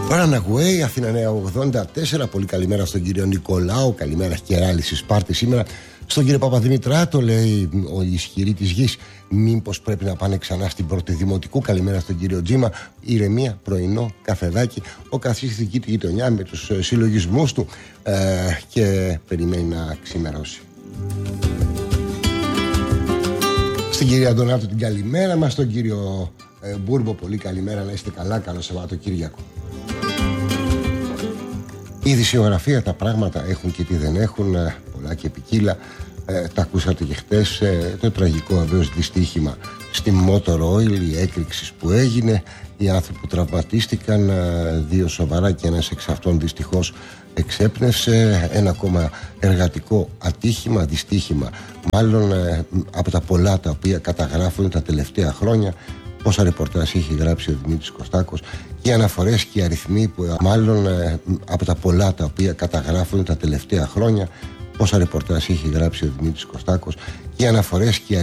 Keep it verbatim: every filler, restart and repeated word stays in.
Runaway, Αθήνα Νέα ογδόντα τέσσερα. Πολύ καλημέρα στον κύριο Νικολάου. Καλημέρα Κεράλης Σπάρτη σήμερα. Στον κύριο Παπαδημητράτο, λέει ο ισχυρή της γης, μήπως πρέπει να πάνε ξανά στην πρώτη δημοτικού. Καλημέρα στον κύριο Τζίμα. Ηρεμία, πρωινό, καφεδάκι. Ο καθής στη δική του γειτονιά με τους συλλογισμούς του ε, και περιμένει να ξημερώσει. Στην κυρία Αντωνάτου την καλημέρα μας. Στον κύριο ε, Μπούρμπο, πολύ καλημέρα. Να είστε καλά. Καλό Σαββατοκύριακο. Η ειδησιογραφία, τα πράγματα έχουν και τι δεν έχουν, πολλά και ποικίλα. Ε, τα ακούσατε και χτες, ε, το τραγικό βεβαίως δυστύχημα στη Motor Oil, η έκρηξη που έγινε, οι άνθρωποι που τραυματίστηκαν, ε, δύο σοβαρά και ένας εξ αυτών δυστυχώς εξέπνευσε. Ένα ακόμα εργατικό ατύχημα, δυστύχημα μάλλον, ε, από τα πολλά τα οποία καταγράφουν τα τελευταία χρόνια. Πόσα ρεπορτάζ έχει γράψει ο Δημήτρης Κωστάκος και οι αναφορές και οι αριθμοί που μάλλον ε, από τα πολλά τα οποία καταγράφουν τα τελευταία χρόνια. Πόσα ρεπορτάζ έχει γράψει ο Δημήτρης Κωστάκος και οι αναφορές και οι